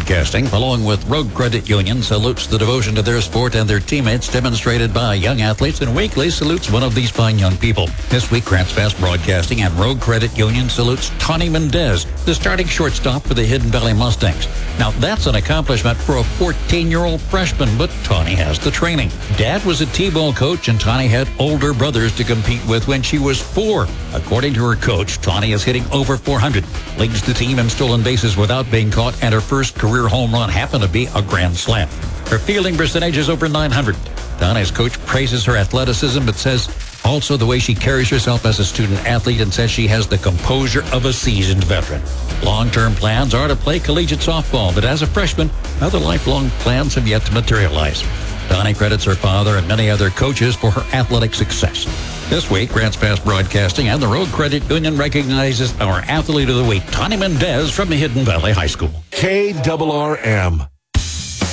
Broadcasting, along with Road Credit Union, salutes the devotion to their sport and their teammates demonstrated by young athletes, and weekly salutes one of these fine young people. This week, Grants Pass Broadcasting and Road Credit Union salutes Tawny Mendez, the starting shortstop for the Hidden Valley Mustangs. Now, that's an accomplishment for a 14-year-old freshman, but Tawny has the training. Dad was a T-ball coach, and Tawny had older brothers to compete with when she was 4. According to her coach, Tawny is hitting over 400, leads the team in stolen bases without being caught, and her first career home run happened to be a grand slam. Her fielding percentage is over 900. Tawny's coach praises her athleticism, but says also the way she carries herself as a student athlete, and says she has the composure of a seasoned veteran. Long-term plans are to play collegiate softball, but as a freshman, other lifelong plans have yet to materialize. Tawny credits her father and many other coaches for her athletic success. This week, Grants Pass Broadcasting and the Road Credit Union recognizes our Athlete of the Week, Tawny Mendez from Hidden Valley High School. KRRM.